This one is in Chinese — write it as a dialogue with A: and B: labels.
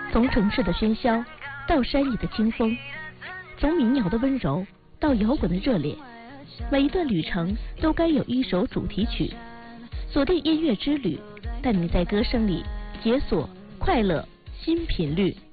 A: 从城市的喧嚣到山野的清风，从民谣的温柔到摇滚的热烈，每一段旅程都该有一首主题曲。锁定音乐之旅，带你在歌声里解锁快乐新频率。